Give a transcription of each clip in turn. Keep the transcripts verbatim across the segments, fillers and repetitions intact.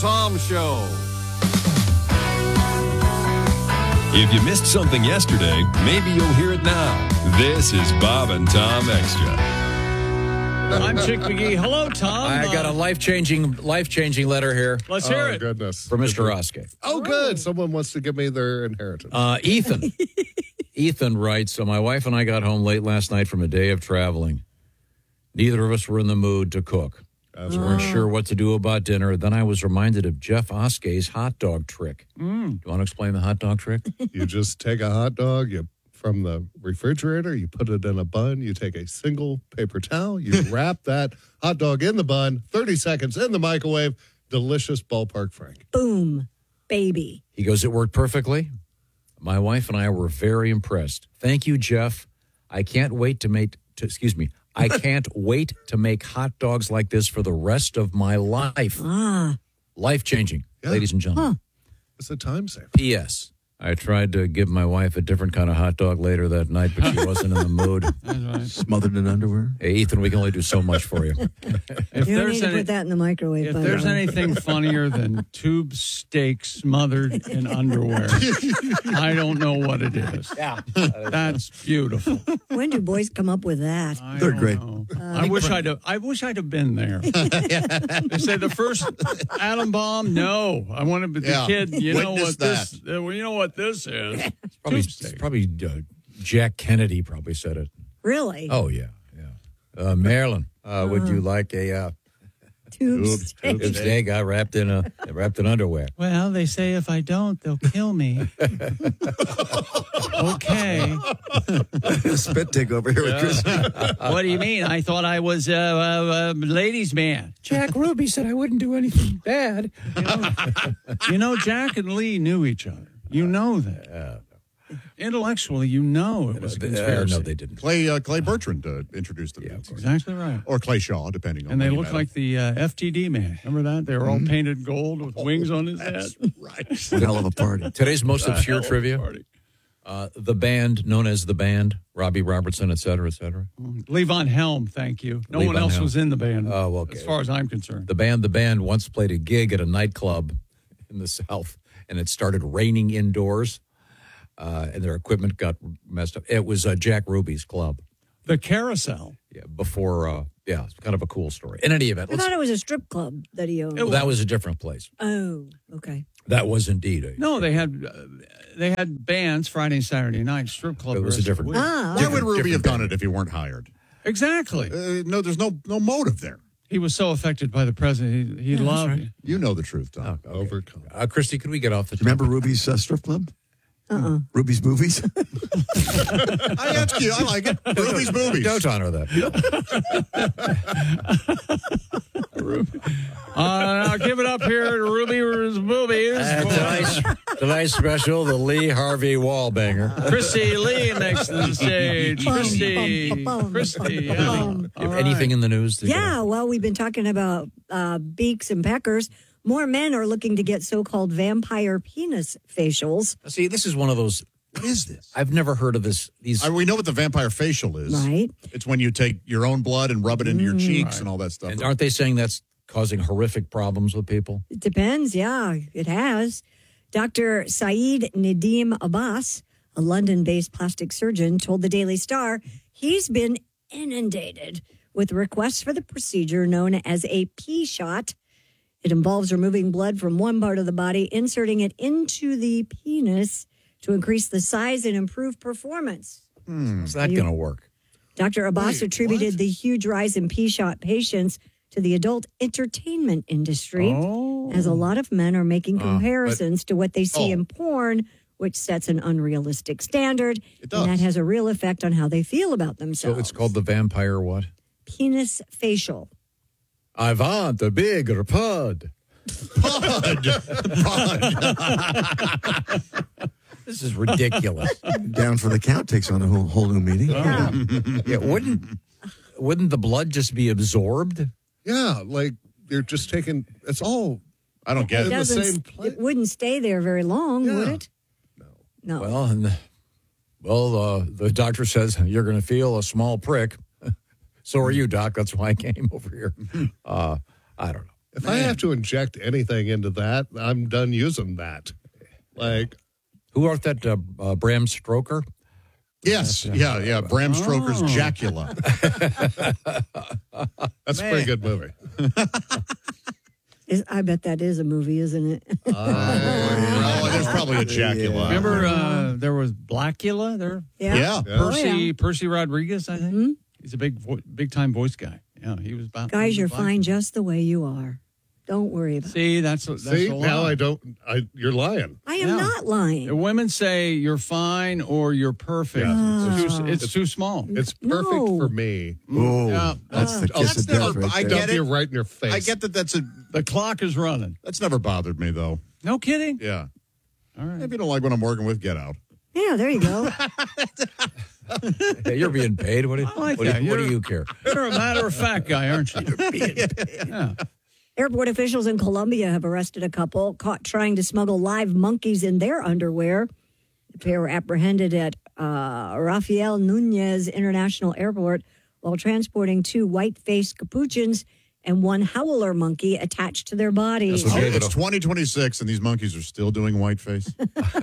Tom Show. If you missed something yesterday, maybe you'll hear it now. This is Bob and Tom Extra. I'm Chick McGee. Hello, Tom. I got a life-changing, life-changing letter here. Let's hear oh, it. Goodness. For Mister Oskey. Oh, good. Someone wants to give me their inheritance. Uh, Ethan. Ethan writes, so my wife and I got home late last night from a day of traveling. Neither of us were in the mood to cook. That's We right. weren't sure what to do about dinner. Then I was reminded of Jeff Oskey's hot dog trick. Mm. Do you want to explain the hot dog trick? You just take a hot dog you from the refrigerator, you put it in a bun, you take a single paper towel, you wrap that hot dog in the bun, thirty seconds in the microwave, delicious ballpark Frank. Boom, baby. He goes, it worked perfectly. My wife and I were very impressed. Thank you, Jeff. I can't wait to make, to, excuse me, I can't wait to make hot dogs like this for the rest of my life. Ah. Life-changing, Yeah. ladies and gentlemen. Huh. It's a time saver. P S. I tried to give my wife a different kind of hot dog later that night, but she wasn't in the mood. Smothered in underwear? Hey, Ethan, we can only do so much for you. If You don't there's need to any, put that in the microwave. if by there's the way. anything funnier than tube steak smothered in underwear, I don't know what it is. Yeah. That's beautiful. When do boys come up with that? I They're don't great. know. I wish I'd have, I wish I'd have been there. They say the first atom bomb. No, I want to be the Yeah. kid. You know Witness what this? Uh, well, you know what this is. Probably, Tube steak. probably uh, Jack Kennedy probably said it. Really? Oh, yeah, yeah. Uh, Marilyn, uh, would you like a uh, Tube Tube- steak. tube steak uh, wrapped in a wrapped in underwear? Well, they say if I don't, they'll kill me. Okay. Spit take over here with Chris. What do you mean? I thought I was a uh, uh, ladies' man. Jack Ruby said I wouldn't do anything bad. You know, you know, Jack and Lee knew each other. You know that. Intellectually, you know it was a Uh, conspiracy. no, they didn't. Clay uh, Clay Bertrand uh, introduced them. Yeah, of course. Exactly right. Or Clay Shaw, depending on And they when you looked met like the uh, F T D man. Remember that? They were all painted gold with wings on his head. him. Right. One hell of a party. Today's most obscure Hell of a trivia: party. uh, the band known as the band, Robbie Robertson, et cetera, et cetera. Lee Von Helm, thank you. No Lee one Von else Helm. was in the band. Oh, okay. As far as I'm concerned. The band, the band once played a gig at a nightclub in the South, and it started raining indoors, uh, and their equipment got messed up. It was uh, Jack Ruby's club. The Carousel. Yeah, before, uh, yeah, it's kind of a cool story. In any event, I let's- thought it was a strip club that he owned. It that was a different place. Oh, okay. That was indeed a. No, they had uh, they had bands Friday and Saturday night, strip club. It was a rest of the different- week. Ah, Why okay. would Ruby different have done band. it if he weren't hired? Exactly. Uh, no, there's no no motive there. He was so affected by the president. He, he Yeah, loved that's it. You know the truth, Tom. Oh, okay. Overcome. Uh, Christy, could we get off the Do you remember Ruby's uh, strip club? Uh-uh. Ruby's movies? I, that's cute. I like it. Ruby's movies. Don't honor that. Uh, now give it up here to Ruby's Movies. Uh, tonight's, tonight's special, the Lee Harvey Wallbanger. Christy Lee next to the stage. Christy. Bum, bum, bum, Christy. bum, yeah. bum. All right. Anything in the news? that you- Yeah, well, we've been talking about uh, beaks and peckers. More men are looking to get so-called vampire penis facials. See, this is one of those. What is this? I've never heard of this. These. I, we know what the vampire facial is. Right. It's when you take your own blood and rub it into your cheeks and all that stuff. And aren't they saying that's causing horrific problems with people? It depends. Yeah, it has. Doctor Saeed Nadim Abbas, a London-based plastic surgeon, told the Daily Star he's been inundated with requests for the procedure known as a P-shot. It involves removing blood from one part of the body, inserting it into the penis to increase the size and improve performance. How's that going to work? Doctor Abbas Wait, attributed what? the huge rise in P-shot patients to the adult entertainment industry, Oh. as a lot of men are making comparisons to what they see oh. in porn, which sets an unrealistic standard. It does. And that has a real effect on how they feel about So themselves. it's called the vampire what? penis facial. I want a bigger pod. Pud. Pud. This is ridiculous. Down for the count takes on a whole, whole new meaning. Yeah. Yeah, wouldn't wouldn't the blood just be absorbed? Yeah, like you're just taking, it's all I don't get in it. the Doesn't, same place. it wouldn't stay there very long, would Yeah. it? No. Well, and well, uh, the doctor says you're going to feel a small prick. So are you, Doc. That's why I came over here. Uh, I don't know. If I have to inject anything into that, I'm done using that. Like, Who wrote that? Uh, uh, Bram Stoker? Yes, yeah, yeah. Bram Stoker's Jacula. that's a pretty good movie. Is, I bet that is a movie, isn't it? Oh, there's probably a Jacula. Remember, uh, there was Blackula there. yeah. Yeah. Yeah. Percy Oh, yeah. Percy Rodriguez, I think. Mhm. He's a big vo- big time voice guy. Yeah, he was about. Guys, you're Black- fine just the way you are. Don't worry about it. See, that's that's See, a now lie. I don't. I you're lying. I am Yeah. not lying. Women say you're fine or you're perfect. Yeah. It's, too, it's too small. It's perfect No. for me. Oh, Yeah. that's the Oh, kiss that's of death never- right I there. get Dump it. you right in your face. I get that that's a The clock is running. that's never bothered me though. No kidding. Yeah. All right. If you don't like what I'm working with, get out. Yeah, there you go. Yeah, you're being paid. What do, I like what do, that. what do You're- you care? You're a matter of fact guy, aren't you? Yeah. Airport officials in Colombia have arrested a couple caught trying to smuggle live monkeys in their underwear. The pair were apprehended at uh, Rafael Nunez International Airport while transporting two white-faced capuchins and one howler monkey attached to their bodies. That's what gave it It's a- twenty twenty-six and these monkeys are still doing whiteface.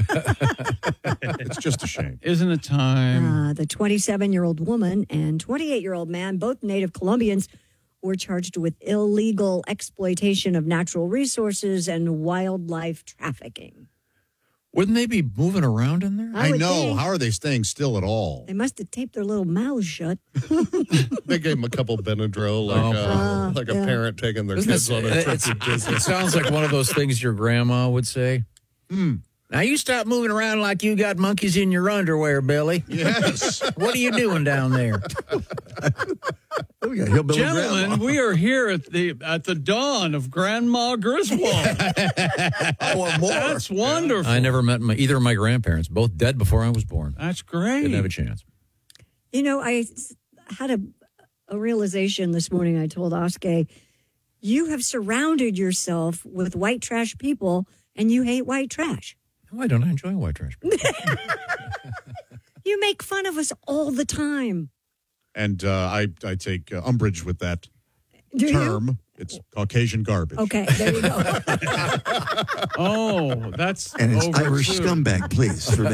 It's just a shame. Isn't it time? Uh, the twenty-seven-year-old woman and twenty-eight-year-old man, both native Colombians, were charged with illegal exploitation of natural resources and wildlife trafficking. Wouldn't they be moving around in there? I I would know. think. How are they staying still at all? They must have taped their little mouths shut. They gave him a couple Benadryl, like Oh. uh, Uh, like a yeah. parent taking their Isn't kids this- on a trip it's- to Disney. it sounds like one of those things your grandma would say. Hmm. Now you stop moving around like you got monkeys in your underwear, Billy. Yes. What are you doing down there? Oh, yeah, hillbilly Gentlemen, grandma. we are here at the at the dawn of Grandma Griswold. I want more. That's wonderful. I never met my, either of my grandparents, both dead before I was born. That's great. Didn't have a chance. You know, I s- had a, a realization this morning. I told Oskar, you have surrounded yourself with white trash people and you hate white trash. No, I don't. I enjoy white trash. You make fun of us all the time. And uh, I, I take uh, umbrage with that Do you? term. It's Caucasian garbage. Okay, there you go. Oh, that's And it's over Irish too. scumbag, please, for me.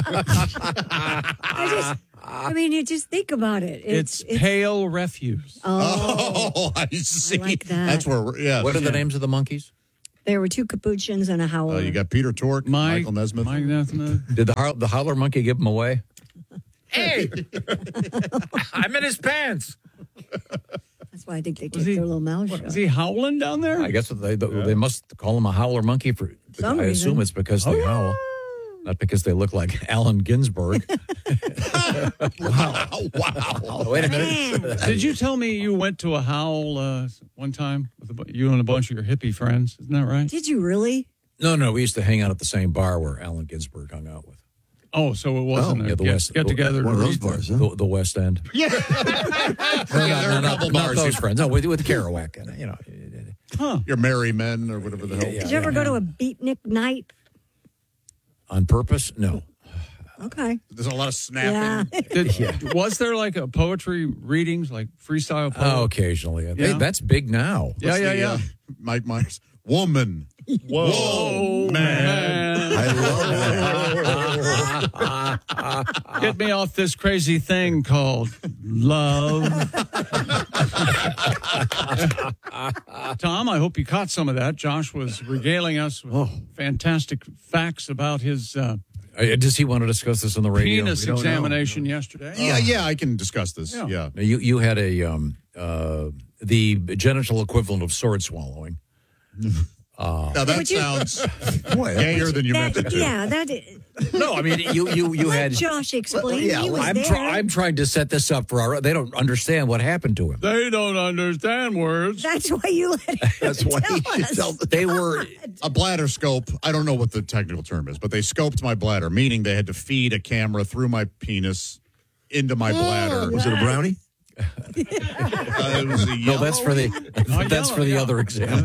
I just, I mean, you just think about it. It's, pale refuse. oh, Oh, I see. like that. That's where, we're, yeah. What are the names of the monkeys? there were two capuchins and a howler. Uh, you got Peter Tork, Mike, Michael Nesmith. Mike Nesmith. Did the howl- the howler monkey give them away? Hey, I'm in his pants. That's why I think they Was keep he- their little mouths What, shut. is he howling down there? I guess they they must call him a howler monkey for. Some I assume reason. it's because they howl, not because they look like Allen Ginsberg. Wow. Wow. Wait a minute. Did you tell me you went to a howl uh, one time with a, bu- you and a bunch of your hippie friends? Isn't that right? Did you really? No, no, we used to hang out at the same bar where Allen Ginsberg hung out with. Oh, so it wasn't Oh, a yeah, the get, West- get together. One of to those read bars, huh? The, the West End. Yeah. No, Yeah, there are a no, couple not, not bars. those friends. No, with, with Kerouac. And, you know, Huh. Your merry men or whatever the hell. Yeah, Did you ever go to a beatnik night? on purpose? No. Okay. There's a lot of Yeah. snapping. Did, Was there like a poetry readings, like freestyle poetry? Oh, occasionally. Hey, Yeah. that's big now. yeah, What's yeah, the, yeah. uh, Mike Myers. Woman. Whoa, man. I love that. Get me off this crazy thing called love. Tom, I hope you caught some of that. Josh was regaling us with fantastic facts about his uh, Uh, Does he want to discuss this on the radio? penis We don't know. examination yesterday. Yeah, yeah, I can discuss this. Yeah. Yeah. You you had a um uh the genital equivalent of sword swallowing. Now that Would you- sounds Boy, gayer than you meant it That, to. yeah, that. No, I mean you you you Let had. Josh explain. yeah, he was I'm there. try, I'm trying to set this up for our. They don't understand what happened to him. They don't understand words. That's why you let him That's why tell he should us. tell They were. A bladder scope. I don't know what the technical term is, but they scoped my bladder, meaning they had to feed a camera through my penis into my bladder. Was it a brownie? Uh, it was a No, yellow- that's for the. Oh, that's yellow, for the yeah. other exam.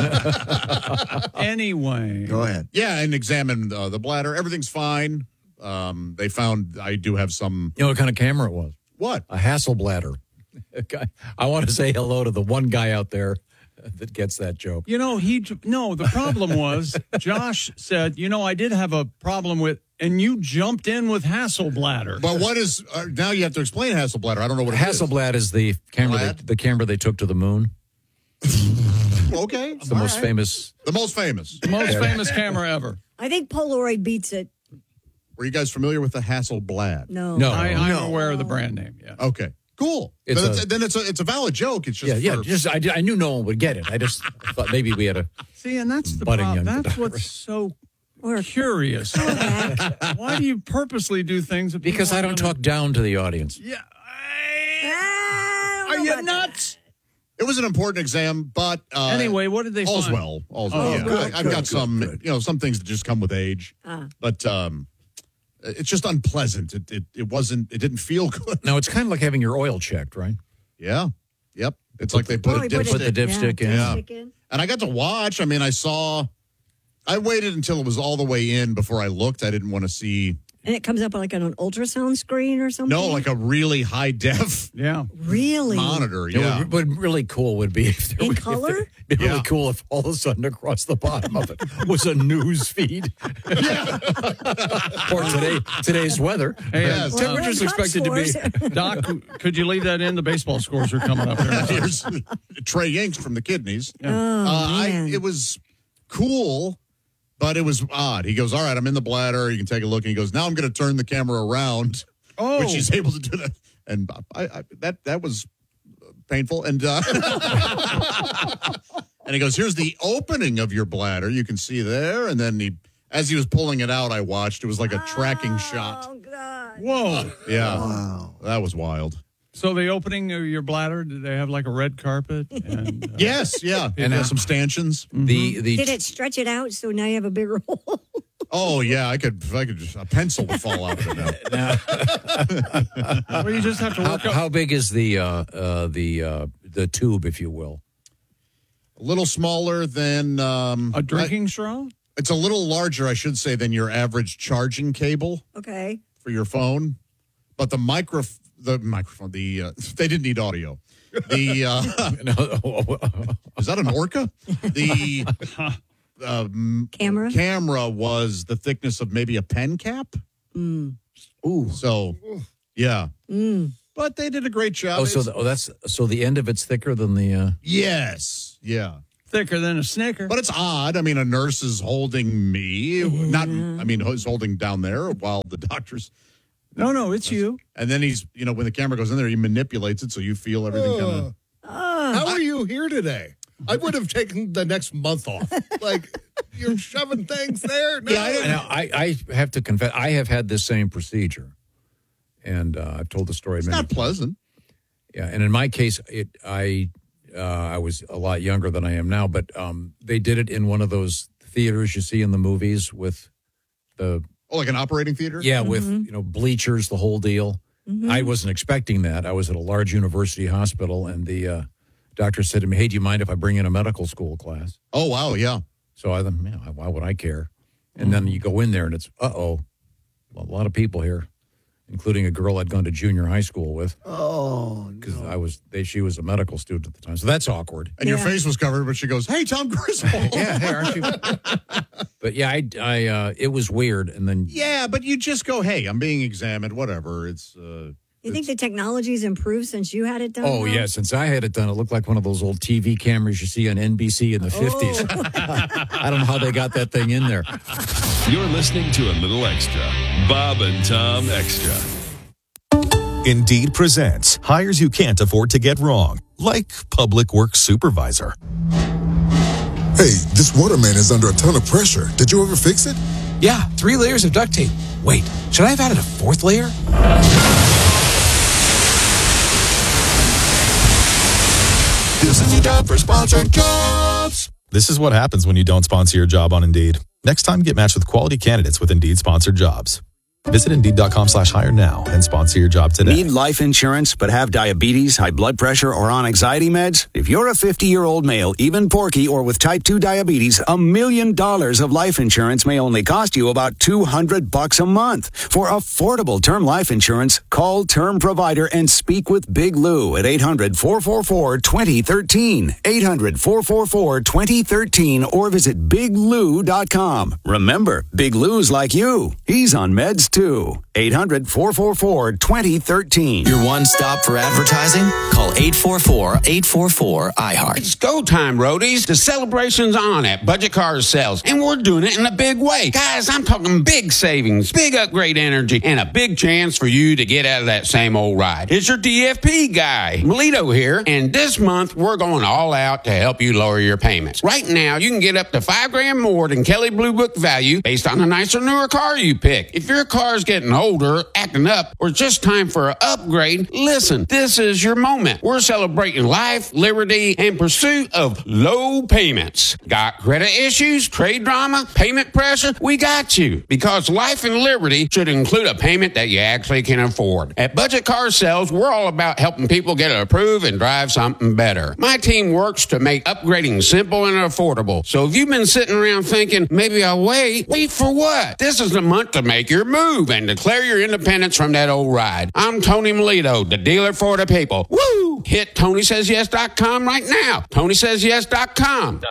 Anyway. Go ahead. Yeah, and examined uh, the bladder. Everything's fine. Um, they found I do have some. You know what kind of camera it was? What? A Hasselbladder. Okay. I want to say hello to the one guy out there that gets that joke. You know, he no. The problem was Josh said, "You know, I did have a problem with," and you jumped in with Hasselbladder. But what is uh, now? You have to explain Hasselbladder. I don't know what it is. Hasselblad is the camera Blad? they, the camera they took to the moon. Okay, It's the most famous. the most famous. The most famous camera ever. I think Polaroid beats it. Were you guys familiar with the Hasselblad? No. No. I, I'm aware of the brand name. Yeah. Okay, cool. It's Then a- it's, then it's a it's a valid joke. It's just Yeah, yeah. for- Just I, I knew no one would get it. I just thought maybe we had a. See, and that's the Budding problem. young That's photographer. what's so Or curious. Why do you purposely do things? That Because people I don't aren't gonna- talk down to the audience. Yeah. Ah, I Are don't know you about nuts? It was an important exam, but uh, Anyway, what did they all's find? well. All's Oh, well. Yeah. good, I, I've good, got good, some, good. you know, some things that just come with age, Ah. but um, it's just unpleasant. It, it it wasn't. It didn't feel good. Now it's kind of like having your oil checked, right? Yeah. Yep. It's like they put Oh, a he put dipstick. Put the dipstick in. Yeah. dipstick in. And I got to watch. I mean, I saw. I waited until it was all the way in before I looked. I didn't want to see. And it comes up like on an ultrasound screen or something? No, like a really high def Yeah. Really? monitor. You know, Yeah. what would really cool would be if there In would- if color? there- It'd be really Yeah. cool if all of a sudden across the bottom of it was a news feed. Or today today's weather. Hey, Yes. uh, Well, Temperature's we're in cup expected to be. scores. Doc, could you leave that in? The baseball scores are coming up here. Here's Trey Yanks from the Kidneys. Oh, Uh, I, man. it was cool, but it was odd. He goes, all right, I'm in the bladder. You can take a look. And he goes, now I'm going to turn the camera around, Oh. which he's able to do that. And I, I, that that was painful. And uh, and he goes, here's the opening of your bladder. You can see there. And then he, as he was pulling it out, I watched. It was like a tracking shot. Oh, God. Whoa. Yeah, Wow. that was wild. So the opening of your bladder, did they have like a red carpet? And, uh, Yes, yeah, and uh, some stanchions. The the Did it stretch it out so now you have a bigger hole? Oh yeah, I could, I could just a pencil would fall out of it now. well, you just have to how, work up. how big is the uh, uh, the uh, the tube, if you will? A little smaller than um, A drinking straw? It's a little larger, I should say, than your average charging cable Okay. for your phone. But the micro, the microphone, the uh, they didn't need audio. The uh, is that an orca? The um, Camera? camera was the thickness of maybe a pen cap. Mm. Ooh, so yeah. Mm. But they did a great job. Oh, so It's- the, oh, that's so the end of it's thicker than the. Uh, yes, yeah. Thicker than a Snicker. But it's odd. I mean, a nurse is holding me, not, I mean, he's holding down there while the doctor's, no, no, it's you. and then he's, you know, when the camera goes in there, he manipulates it so you feel everything kind of. How are you here today? I would have taken the next month off. Like, you're shoving things there? No. now, I, I have to confess, I have had this same procedure, and uh, I've told the story It's many not pleasant. Yeah, and in my case, it I uh, I was a lot younger than I am now, but um, they did it in one of those theaters you see in the movies with the Oh, like an operating theater? yeah with you know bleachers, the whole deal. I wasn't expecting that. I was at a large university hospital, and the uh, doctor said to me, "Hey, do you mind if I bring in a medical school class?" Oh, wow. Yeah. So I thought, man, why would I care? And then you go in there, and it's uh oh, a lot of people here, including a girl I'd gone to junior high school with. Oh, Because I was, they, she was a medical student at the time, so that's awkward. And your Yeah. face was covered, but she goes, hey, Tom Griswold. Yeah, hey, aren't you? But yeah, I, I, uh, it was weird, and then Yeah, but you just go, hey, I'm being examined, whatever. It's, uh, You think the technology's improved since you had it done? oh now? yeah, since I had it done, it looked like one of those old T V cameras you see on N B C in the fifties. I don't know how they got that thing in there. You're listening to a little extra. Bob and Tom Extra. Indeed presents hires you can't afford to get wrong, like public works supervisor. Hey, this waterman is under a ton of pressure. Did you ever fix it? Yeah, three layers of duct tape. Wait, should I have added a fourth layer? This is a job for sponsored jobs. This is what happens when you don't sponsor your job on Indeed. Next time, get matched with quality candidates with Indeed sponsored jobs. Visit Indeed.com slash hire now and sponsor your job today. Need life insurance but have diabetes, high blood pressure, or on anxiety meds? If you're a fifty-year-old male, even porky, or with type two diabetes, a million dollars of life insurance may only cost you about two hundred bucks a month. For affordable term life insurance, call Term Provider and speak with Big Lou at eight hundred, four four four, two zero one three. eight hundred, four four four, two zero one three or visit big lou dot com. Remember, Big Lou's like you. He's on meds too. eight hundred, four four four, two zero one three. Your one stop for advertising? Call eight four four, eight four four, I heart. It's go time, roadies. The celebration's on at Budget Car Sales, and we're doing it in a big way. Guys, I'm talking big savings, big upgrade energy, and a big chance for you to get out of that same old ride. It's your D F P guy, Melito here, and this month we're going all out to help you lower your payments. Right now, you can get up to five grand more than Kelley Blue Book value based on a nicer, newer car you pick. If your car's getting older, acting up, or just time for an upgrade, listen, this is your moment. We're celebrating life, liberty, and pursuit of low payments. Got credit issues, trade drama, payment pressure? We got you. Because life and liberty should include a payment that you actually can afford. At Budget Car Sales, we're all about helping people get approved and drive something better. My team works to make upgrading simple and affordable. So if you've been sitting around thinking, maybe I'll wait, wait for what? This is the month to make your move and declare your independence from that old ride. I'm Tony Melito, the dealer for the people. Woo! Hit Tony Says Yes dot com right now. Tony Says Yes dot com.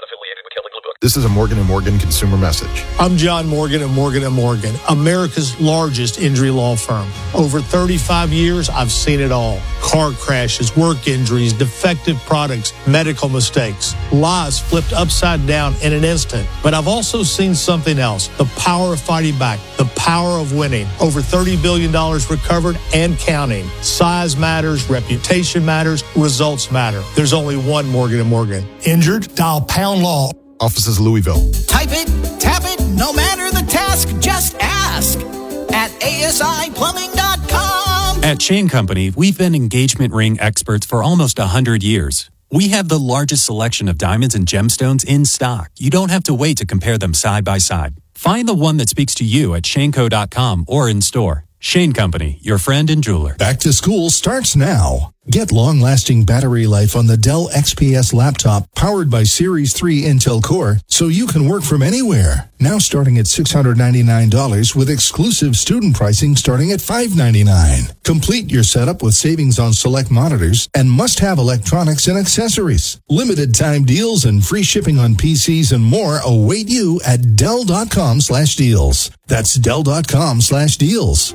This is a Morgan and Morgan consumer message. I'm John Morgan of Morgan and Morgan, America's largest injury law firm. Over thirty-five years, I've seen it all. Car crashes, work injuries, defective products, medical mistakes, lives flipped upside down in an instant. But I've also seen something else, the power of fighting back, the power of winning. Over thirty billion dollars recovered and counting. Size matters, reputation matters, results matter. There's only one Morgan and Morgan. Injured? Dial pound law. Offices Louisville. Type it, tap it, no matter the task, just ask at A S I plumbing dot com. At Chain Company, we've been engagement ring experts for almost one hundred years. We have the largest selection of diamonds and gemstones in stock. You don't have to wait to compare them side by side. Find the one that speaks to you at shane co dot com or in store. Shane Company, your friend and jeweler. Back to school starts now. Get long-lasting battery life on the Dell X P S laptop powered by Series three Intel Core so you can work from anywhere. Now starting at six hundred ninety-nine dollars with exclusive student pricing starting at five hundred ninety-nine dollars. Complete your setup with savings on select monitors and must-have electronics and accessories. Limited time deals and free shipping on P Cs and more await you at Dell.com slash deals. That's Dell.com slash deals.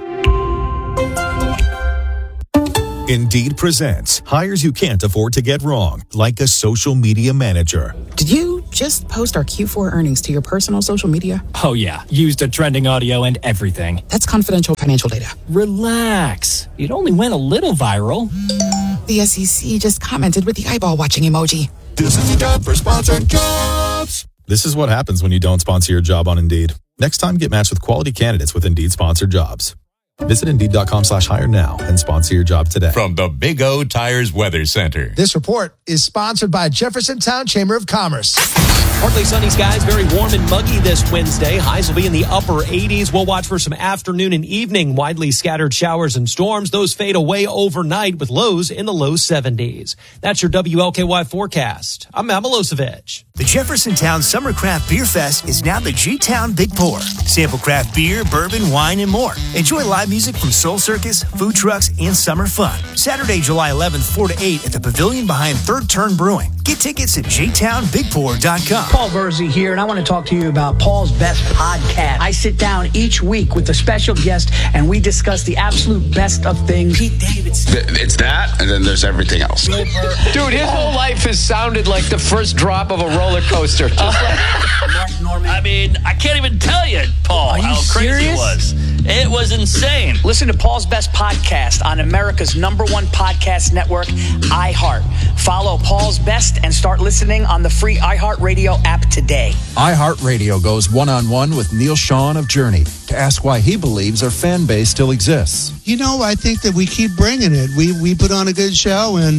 Indeed presents hires you can't afford to get wrong, like a social media manager. Did you just post our Q four earnings to your personal social media? Oh, yeah. Used a trending audio and everything. That's confidential financial data. Relax. It only went a little viral. The S E C just commented with the eyeball watching emoji. This is the job for sponsored jobs. This is what happens when you don't sponsor your job on Indeed. Next time, get matched with quality candidates with Indeed sponsored jobs. Visit Indeed.com slash hire now and sponsor your job today. From the Big O Tires Weather Center. This report is sponsored by Jeffersontown Chamber of Commerce. Partly sunny skies, very warm and muggy this Wednesday. Highs will be in the upper eighties. We'll watch for some afternoon and evening widely scattered showers and storms. Those fade away overnight with lows in the low seventies. That's your W L K Y forecast. I'm Matt Milosevic. The Jeffersontown Summer Craft Beer Fest is now the G-Town Big Pour. Sample craft beer, bourbon, wine, and more. Enjoy live music from Soul Circus, food trucks, and summer fun. Saturday, July eleventh, four to eight at the pavilion behind Third Turn Brewing. Get tickets at j town big pour dot com. Paul Verzi here, and I want to talk to you about Paul's Best Podcast. I sit down each week with a special guest, and we discuss the absolute best of things. Pete Davidson. It's that, and then there's everything else. Dude, his whole life has sounded like the first drop of a roller coaster. Just like Norman. I mean, I can't even tell you, Paul, Are you how crazy serious? it was. It was insane. Listen to Paul's Best Podcast on America's number one podcast network, iHeart. Follow Paul's Best and start listening on the free iHeartRadio app today. iHeartRadio goes one-on-one with Neil Sean of Journey to ask why he believes our fan base still exists. You know, I think that we keep bringing it. We we put on a good show, and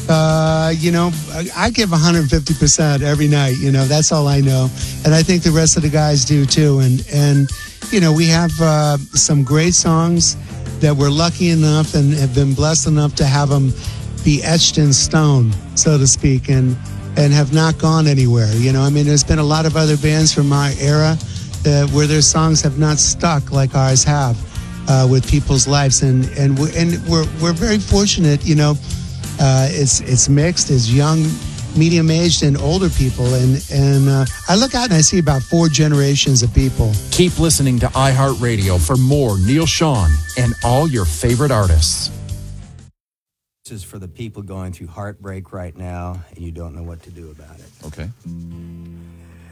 Uh, you know, I, I give one hundred fifty percent every night. You know, that's all I know. And I think the rest of the guys do too. And, and you know, we have uh, some great songs that we're lucky enough and have been blessed enough to have them be etched in stone, so to speak, and and have not gone anywhere. You know, I mean, there's been a lot of other bands from our era that, where their songs have not stuck like ours have uh, with people's lives. And, and, we're, and we're, we're very fortunate, you know. Uh, it's it's mixed. It's young, medium-aged, and older people. And and uh, I look out and I see about four generations of people. Keep listening to iHeartRadio for more Neil Sean and all your favorite artists. This is for the people going through heartbreak right now, and you don't know what to do about it. Okay.